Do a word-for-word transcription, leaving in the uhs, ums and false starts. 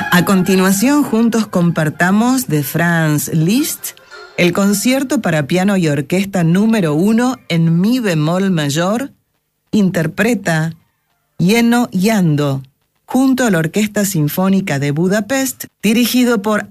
A continuación, juntos compartamos de Franz Liszt el concierto para piano y orquesta número uno en mi bemol mayor. Interpreta Jenő Jandó junto a la Orquesta Sinfónica de Budapest, dirigido por